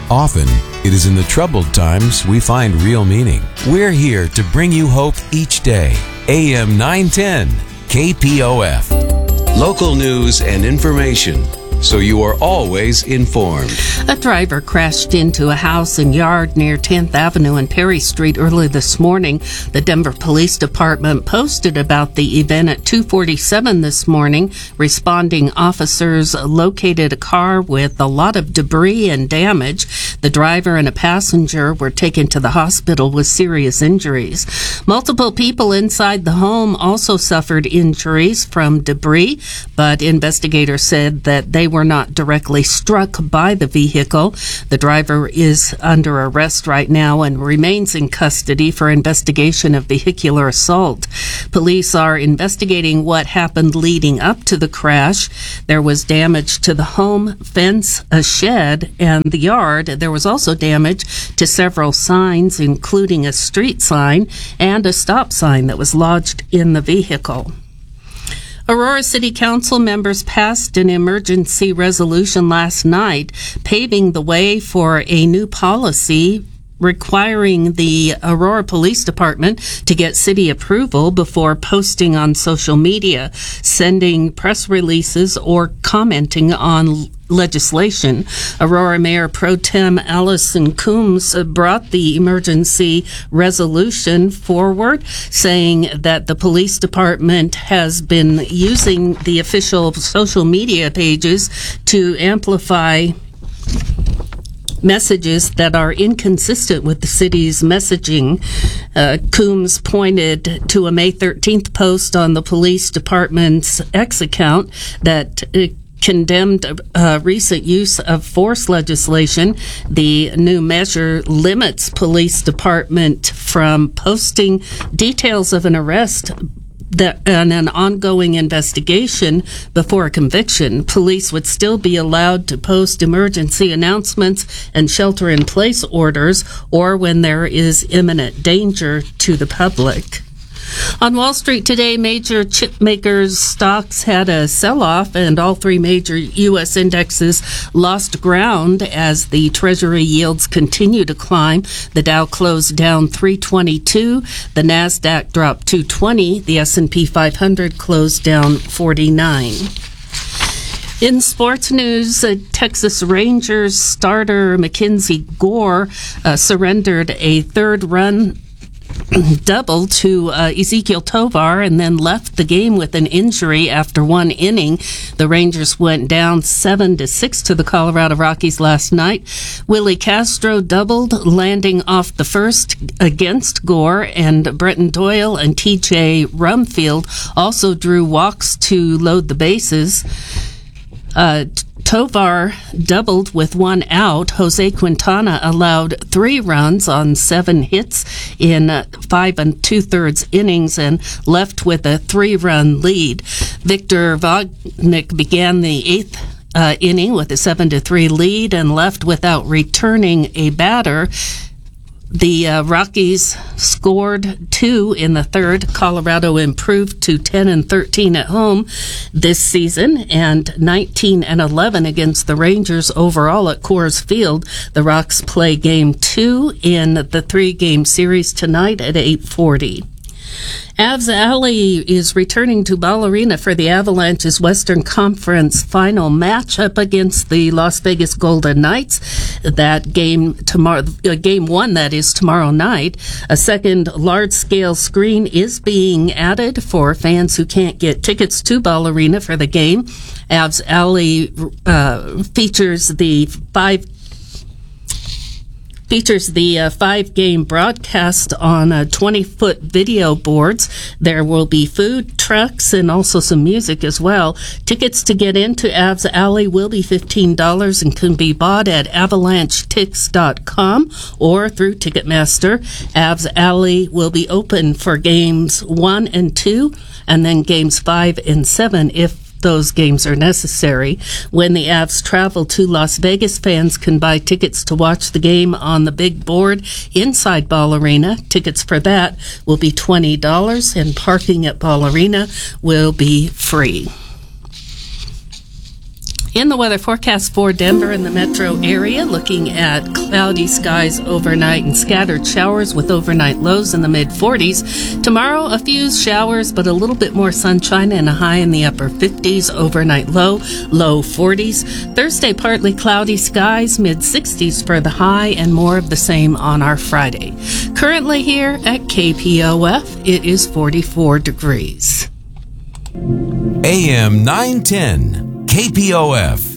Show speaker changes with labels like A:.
A: Often, it is in the troubled times we find real meaning. We're here to bring you hope each day. AM 910, KPOF. Local news and information, so you are always informed.
B: A driver crashed into a house and yard near 10th Avenue and Perry Street early this morning. The Denver Police Department posted about the event at 2:47 this morning. Responding officers located a car with a lot of debris and damage. The driver and a passenger were taken to the hospital with serious injuries. Multiple people inside the home also suffered injuries from debris, but investigators said that they were not directly struck by the vehicle. The driver is under arrest right now and remains in custody for investigation of vehicular assault. Police are investigating what happened leading up to the crash. There was damage to the home, fence, a shed, and the yard. There was also damage to several signs, including a street sign and a stop sign that was lodged in the vehicle. Aurora City Council members passed an emergency resolution last night, paving the way for a new policy requiring the Aurora Police Department to get city approval before posting on social media, sending press releases, or commenting on legislation. Aurora Mayor Pro Tem Allison Coombs brought the emergency resolution forward, saying that the police department has been using the official social media pages to amplify messages that are inconsistent with the city's messaging. Coombs pointed to a May 13th post on the police department's X account that condemned recent use of force legislation. The new measure limits police department from posting details of an arrest and an ongoing investigation before a conviction. Police would still be allowed to post emergency announcements and shelter-in-place orders, or when there is imminent danger to the public. On Wall Street today, major chip makers' stocks had a sell-off, and all three major U.S. indexes lost ground as the Treasury yields continue to climb. The Dow closed down 322, the Nasdaq dropped 220, the S&P 500 closed down 49. In sports news, Texas Rangers starter Mackenzie Gore surrendered a third-run double to Ezekiel Tovar and then left the game with an injury after one inning. The Rangers went down 7-6 to the Colorado Rockies last night. Willie Castro doubled, landing off the first against Gore, and Bretton Doyle and TJ Rumfield also drew walks to load the bases. Tovar doubled with one out. Jose Quintana allowed 3 runs on 7 hits in 5 2/3 innings and left with a 3-run lead. Victor Vognick began the 8th inning with a 7-3 lead and left without returning a batter. The Rockies scored 2 in the third. Colorado improved to 10-13 at home this season and 19-11 against the Rangers overall at Coors Field. The Rocks play Game 2 in the 3-game series tonight at 8:40. Avs Alley is returning to Ball Arena for the Avalanche's Western Conference final matchup against the Las Vegas Golden Knights. That game tomorrow, Game 1, that is tomorrow night. A second large-scale screen is being added for fans who can't get tickets to Ball Arena for the game. Avs Alley features the 5-game broadcast on 20-foot video boards. There will be food trucks and also some music as well. Tickets to get into Avs Alley will be $15 and can be bought at avalanchetix.com or through Ticketmaster. Avs Alley will be open for games 1 and 2 and then games 5 and 7 if those games are necessary. When the Avs travel to Las Vegas, fans can buy tickets to watch the game on the big board inside Ball Arena. Tickets for that will be $20, and parking at Ball Arena will be free. In the weather forecast for Denver and the metro area, looking at cloudy skies overnight and scattered showers with overnight lows in the mid-40s. Tomorrow, a few showers, but a little bit more sunshine and a high in the upper 50s. Overnight low 40s. Thursday, partly cloudy skies, mid-60s for the high, and more of the same on our Friday. Currently here at KPOF, it is 44 degrees.
A: AM 910. KPOF.